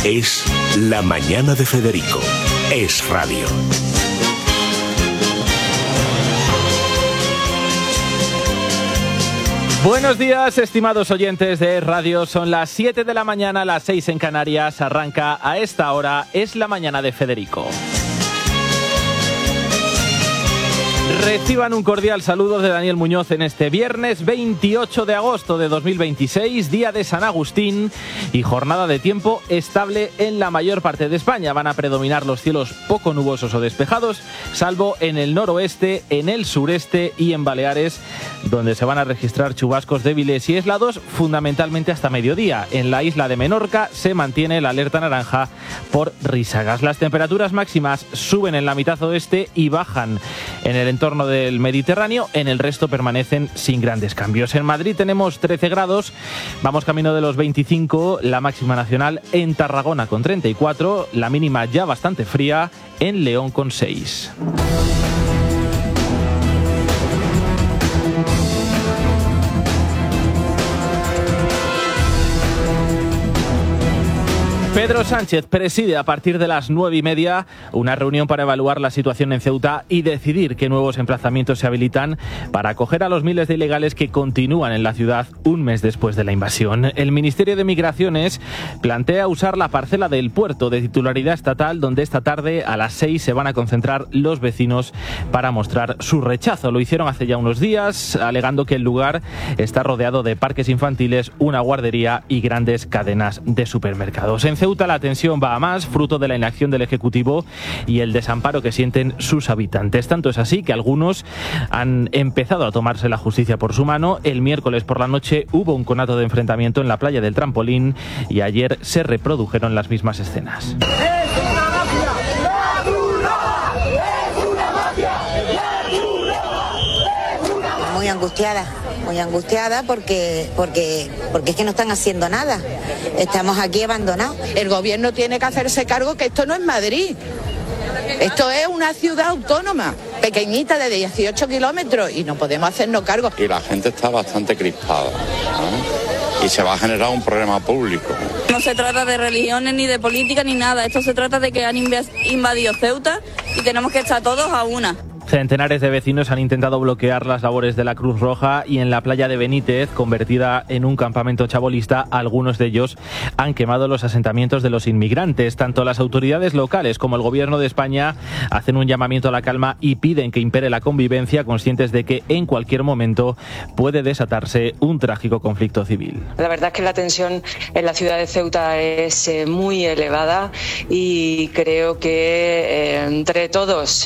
Es La Mañana de Federico. Es radio. Buenos días, estimados oyentes de Radio. Son las 7 de la mañana, las 6 en Canarias. Arranca a esta hora Es La Mañana de Federico. Reciban un cordial saludo de Daniel Muñoz en este viernes 28 de agosto de 2026, día de San Agustín y jornada de tiempo estable en la mayor parte de España. Van a predominar los cielos poco nubosos o despejados, salvo en el noroeste, en el sureste y en Baleares, donde se van a registrar chubascos débiles y aislados, fundamentalmente hasta mediodía. En la isla de Menorca se mantiene la alerta naranja por risagas. Las temperaturas máximas suben en la mitad oeste y bajan en el entorno del Mediterráneo, en el resto permanecen sin grandes cambios. En Madrid tenemos 13 grados, vamos camino de los 25, la máxima nacional en Tarragona con 34, la mínima ya bastante fría en León con 6. Pedro Sánchez preside a partir de las 9:30 una reunión para evaluar la situación en Ceuta y decidir qué nuevos emplazamientos se habilitan para acoger a los miles de ilegales que continúan en la ciudad un mes después de la invasión. El Ministerio de Migraciones plantea usar la parcela del puerto de titularidad estatal, donde esta tarde a las 6 se van a concentrar los vecinos para mostrar su rechazo. Lo hicieron hace ya unos días, alegando que el lugar está rodeado de parques infantiles, una guardería y grandes cadenas de supermercados. En Ceuta la tensión va a más, fruto de la inacción del Ejecutivo y el desamparo que sienten sus habitantes. Tanto es así que algunos han empezado a tomarse la justicia por su mano. El miércoles por la noche hubo un conato de enfrentamiento en la playa del Trampolín y ayer se reprodujeron las mismas escenas. Muy angustiada porque es que no están haciendo nada. Estamos aquí abandonados. El gobierno tiene que hacerse cargo que esto no es Madrid. Esto es una ciudad autónoma, pequeñita, de 18 kilómetros, y no podemos hacernos cargo. Y la gente está bastante crispada, ¿no? Y se va a generar un problema público. No se trata de religiones, ni de política, ni nada. Esto se trata de que han invadido Ceuta y tenemos que estar todos a una. Centenares de vecinos han intentado bloquear las labores de la Cruz Roja y en la playa de Benítez, convertida en un campamento chabolista, algunos de ellos han quemado los asentamientos de los inmigrantes. Tanto las autoridades locales como el Gobierno de España hacen un llamamiento a la calma y piden que impere la convivencia, conscientes de que en cualquier momento puede desatarse un trágico conflicto civil. La verdad es que la tensión en la ciudad de Ceuta es muy elevada y creo que entre todos,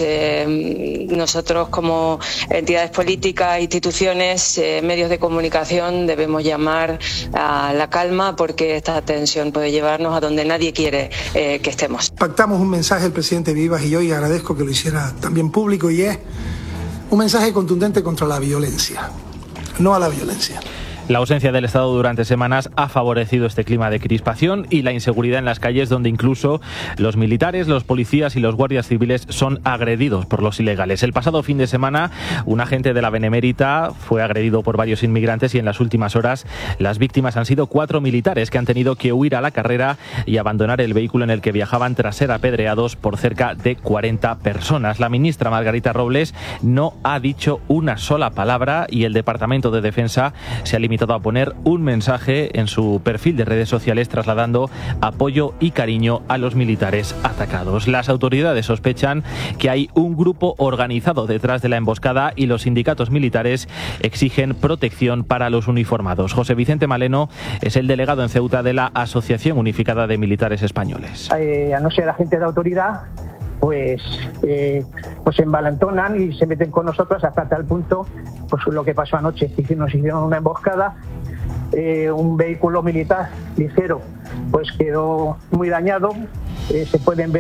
nosotros como entidades políticas, instituciones, medios de comunicación, debemos llamar a la calma, porque esta tensión puede llevarnos a donde nadie quiere que estemos. Pactamos un mensaje el presidente Vivas y yo, y agradezco que lo hiciera también público, y es un mensaje contundente contra la violencia, no a la violencia. La ausencia del Estado durante semanas ha favorecido este clima de crispación y la inseguridad en las calles, donde incluso los militares, los policías y los guardias civiles son agredidos por los ilegales. El pasado fin de semana, un agente de la Benemérita fue agredido por varios inmigrantes y en las últimas horas las víctimas han sido 4 militares que han tenido que huir a la carrera y abandonar el vehículo en el que viajaban tras ser apedreados por cerca de 40 personas. La ministra Margarita Robles no ha dicho una sola palabra y el Departamento de Defensa se ha limitado a poner un mensaje en su perfil de redes sociales trasladando apoyo y cariño a los militares atacados. Las autoridades sospechan que hay un grupo organizado detrás de la emboscada y los sindicatos militares exigen protección para los uniformados. José Vicente Maleno es el delegado en Ceuta de la Asociación Unificada de Militares Españoles. A no ser agente de autoridad, pues se envalentonan y se meten con nosotros hasta tal punto, pues lo que pasó anoche, nos hicieron una emboscada, un vehículo militar ligero pues quedó muy dañado, se pueden ver